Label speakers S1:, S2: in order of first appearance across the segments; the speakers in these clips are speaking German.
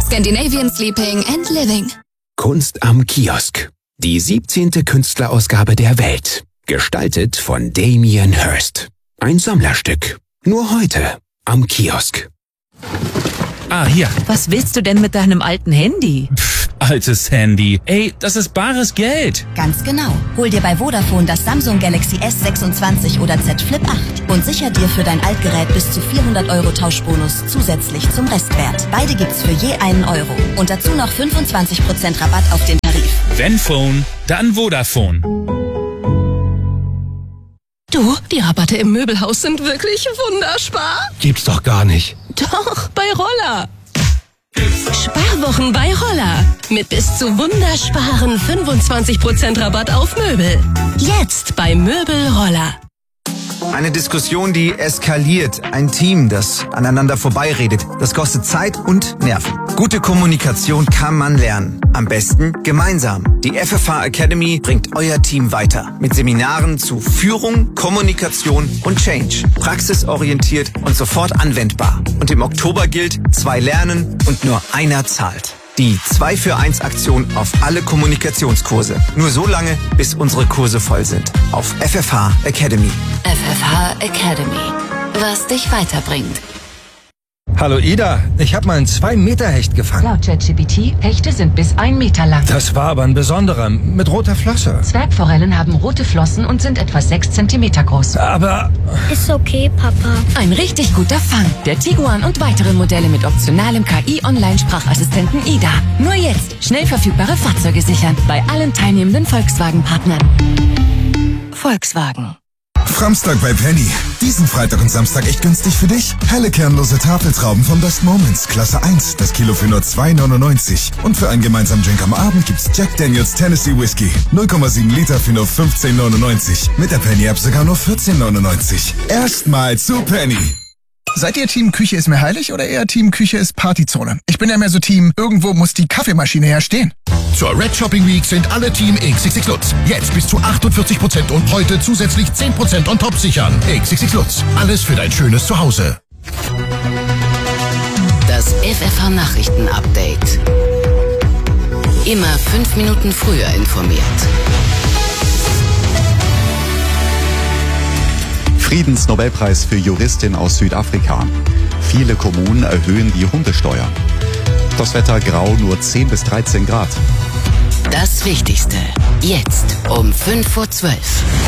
S1: Scandinavian Sleeping and Living.
S2: Kunst am Kiosk. Die 17. Künstlerausgabe der Welt. Gestaltet von Damien Hirst. Ein Sammlerstück. Nur heute am Kiosk.
S3: Ah, hier.
S4: Was willst du denn mit deinem alten Handy?
S3: Altes Handy. Ey, das ist bares Geld.
S5: Ganz genau. Hol dir bei Vodafone das Samsung Galaxy S26 oder Z Flip 8 und sicher dir für dein Altgerät bis zu 400 € Tauschbonus zusätzlich zum Restwert. Beide gibt's für je €1. Und dazu noch 25% Rabatt auf den Tarif.
S3: Wenn Phone, dann Vodafone.
S6: Du, die Rabatte im Möbelhaus sind wirklich wunderspar.
S7: Gibt's doch gar nicht.
S6: Doch, bei Roller. Sparwochen bei Roller. Mit bis zu wundersparen 25% Rabatt auf Möbel. Jetzt bei Möbel Roller.
S8: Eine Diskussion, die eskaliert. Ein Team, das aneinander vorbeiredet. Das kostet Zeit und Nerven. Gute Kommunikation kann man lernen. Am besten gemeinsam. Die FFH Academy bringt euer Team weiter. Mit Seminaren zu Führung, Kommunikation und Change. Praxisorientiert und sofort anwendbar. Und im Oktober gilt, 2 lernen und nur einer zahlt. Die 2 für 1 Aktion auf alle Kommunikationskurse. Nur so lange, bis unsere Kurse voll sind. Auf FFH Academy.
S1: FFH Academy. Was dich weiterbringt.
S7: Hallo Ida, ich habe mal einen 2-Meter-Hecht gefangen.
S9: Laut ChatGPT, Hechte sind bis 1 Meter lang.
S7: Das war aber ein besonderer, mit roter Flosse.
S9: Zwergforellen haben rote Flossen und sind etwa 6 Zentimeter groß.
S7: Aber...
S10: Ist okay, Papa.
S4: Ein richtig guter Fang. Der Tiguan und weitere Modelle mit optionalem KI-Online-Sprachassistenten Ida. Nur jetzt schnell verfügbare Fahrzeuge sichern. Bei allen teilnehmenden Volkswagen-Partnern. Volkswagen.
S11: Framstag bei Penny. Diesen Freitag und Samstag echt günstig für dich. Helle kernlose Tafeltrauben von Best Moments, Klasse 1, das Kilo für nur 2,99. Und für einen gemeinsamen Drink am Abend gibt's Jack Daniels Tennessee Whiskey. 0,7 Liter für nur 15,99. Mit der Penny-App sogar nur 14,99. Erstmal zu Penny.
S12: Seid ihr Team Küche ist mir heilig oder eher Team Küche ist Partyzone? Ich bin ja mehr so Team, irgendwo muss die Kaffeemaschine herstehen.
S13: Zur Red Shopping Week sind alle Team XXX Lutz. Jetzt bis zu 48% und heute zusätzlich 10% on top sichern. XXX Lutz. Alles für dein schönes Zuhause.
S1: Das FFH Nachrichten Update. Immer 5 Minuten früher informiert.
S14: Friedensnobelpreis für Juristin aus Südafrika. Viele Kommunen erhöhen die Hundesteuer. Das Wetter grau, nur 10 bis 13 Grad.
S1: Das Wichtigste. Jetzt um 5:12 Uhr.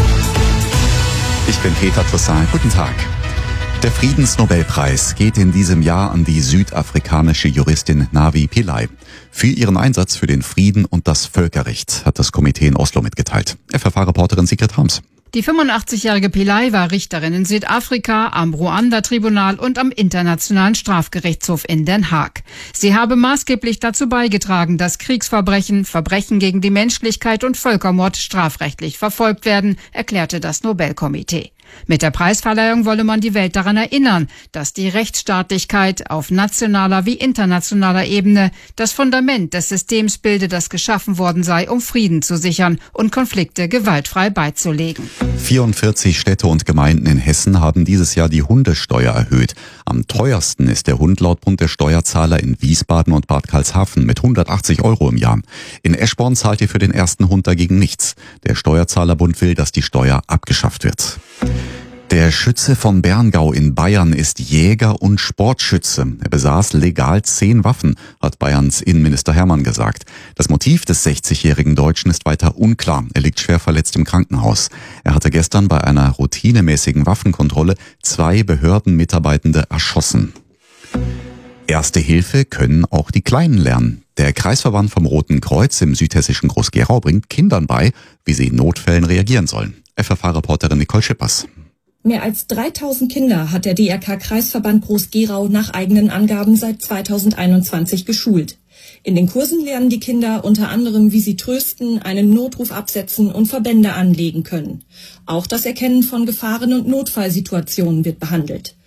S14: Ich bin Peter Trissan. Guten Tag. Der Friedensnobelpreis geht in diesem Jahr an die südafrikanische Juristin Navi Pillay. Für ihren Einsatz für den Frieden und das Völkerrecht, hat das Komitee in Oslo mitgeteilt. FFH-Reporterin Sigrid Harms.
S15: Die 85-jährige Pillay war Richterin in Südafrika, am Ruanda-Tribunal und am Internationalen Strafgerichtshof in Den Haag. Sie habe maßgeblich dazu beigetragen, dass Kriegsverbrechen, Verbrechen gegen die Menschlichkeit und Völkermord strafrechtlich verfolgt werden, erklärte das Nobelkomitee. Mit der Preisverleihung wolle man die Welt daran erinnern, dass die Rechtsstaatlichkeit auf nationaler wie internationaler Ebene das Fundament des Systems bilde, das geschaffen worden sei, um Frieden zu sichern und Konflikte gewaltfrei beizulegen.
S14: 44 Städte und Gemeinden in Hessen haben dieses Jahr die Hundesteuer erhöht. Am teuersten ist der Hund laut Bund der Steuerzahler in Wiesbaden und Bad Karlshafen mit 180 € im Jahr. In Eschborn zahlt ihr für den ersten Hund dagegen nichts. Der Steuerzahlerbund will, dass die Steuer abgeschafft wird. Der Schütze von Berngau in Bayern ist Jäger und Sportschütze. Er besaß legal 10 Waffen, hat Bayerns Innenminister Hermann gesagt. Das Motiv des 60-jährigen Deutschen ist weiter unklar. Er liegt schwer verletzt im Krankenhaus. Er hatte gestern bei einer routinemäßigen Waffenkontrolle 2 Behördenmitarbeitende erschossen. Erste Hilfe können auch die Kleinen lernen. Der Kreisverband vom Roten Kreuz im südhessischen Groß-Gerau bringt Kindern bei, wie sie in Notfällen reagieren sollen. FFH-Reporterin Nicole Schippers.
S16: Mehr als 3000 Kinder hat der DRK-Kreisverband Groß-Gerau nach eigenen Angaben seit 2021 geschult. In den Kursen lernen die Kinder unter anderem, wie sie trösten, einen Notruf absetzen und Verbände anlegen können. Auch das Erkennen von Gefahren und Notfallsituationen wird behandelt.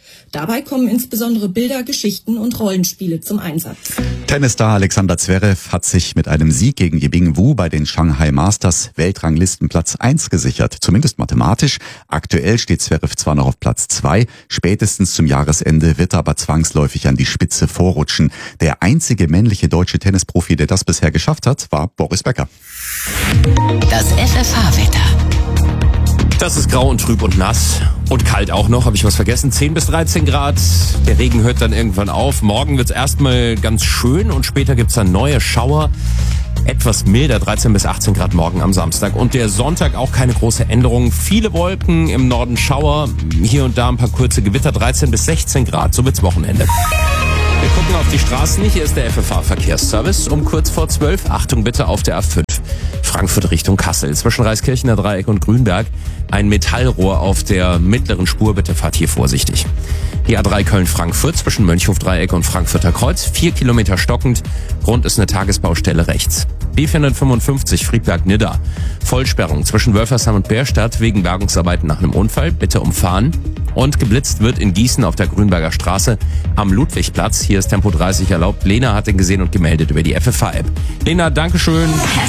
S16: Dabei kommen insbesondere Bilder, Geschichten und Rollenspiele zum Einsatz.
S14: Tennisstar Alexander Zverev hat sich mit einem Sieg gegen Yibing Wu bei den Shanghai Masters Weltranglistenplatz 1 gesichert, zumindest mathematisch. Aktuell steht Zverev zwar noch auf Platz 2, spätestens zum Jahresende wird er aber zwangsläufig an die Spitze vorrutschen. Der einzige männliche deutsche Tennisprofi, der das bisher geschafft hat, war Boris Becker.
S1: Das FFH-Wetter.
S10: Das ist grau und trüb und nass und kalt auch noch. Habe ich was vergessen? 10 bis 13 Grad. Der Regen hört dann irgendwann auf. Morgen wird's erstmal ganz schön und später gibt's dann neue Schauer. Etwas milder, 13 bis 18 Grad morgen am Samstag. Und der Sonntag auch keine große Änderung. Viele Wolken, im Norden Schauer, hier und da ein paar kurze Gewitter, 13 bis 16 Grad. So wird's Wochenende. Wir gucken auf die Straßen. Hier ist der FFH-Verkehrsservice um kurz vor 12. Achtung bitte auf der A5. Frankfurt Richtung Kassel. Zwischen Reiskirchener Dreieck und Grünberg ein Metallrohr auf der mittleren Spur. Bitte fahrt hier vorsichtig. Die A3 Köln-Frankfurt zwischen Mönchhof-Dreieck und Frankfurter Kreuz. 4 Kilometer stockend. Grund ist eine Tagesbaustelle rechts. B455 Friedberg-Nidda. Vollsperrung zwischen Wölfersheim und Bärstadt wegen Bergungsarbeiten nach einem Unfall. Bitte umfahren. Und geblitzt wird in Gießen auf der Grünberger Straße am Ludwigplatz. Hier ist Tempo 30 erlaubt. Lena hat den gesehen und gemeldet über die FFH-App. Lena, Dankeschön.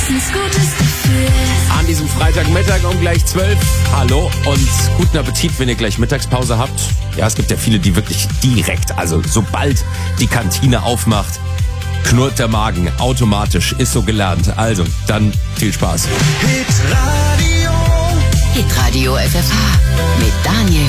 S10: An diesem Freitagmittag um gleich 12. Hallo und guten Appetit, wenn ihr gleich Mittagspause habt. Ja, es gibt ja viele, die wirklich direkt, also sobald die Kantine aufmacht, knurrt der Magen automatisch, ist so gelernt. Also, dann viel Spaß.
S1: Hitradio FFH mit Daniel